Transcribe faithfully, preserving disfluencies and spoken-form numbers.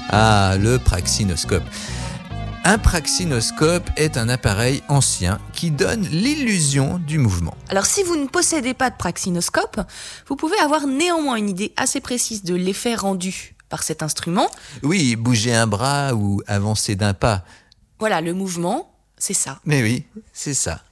Ah, le praxinoscope. Un praxinoscope est un appareil ancien qui donne l'illusion du mouvement. Alors si vous ne possédez pas de praxinoscope, vous pouvez avoir néanmoins une idée assez précise de l'effet rendu par cet instrument. Oui, bouger un bras ou avancer d'un pas. Voilà, le mouvement, c'est ça. Mais oui, c'est ça.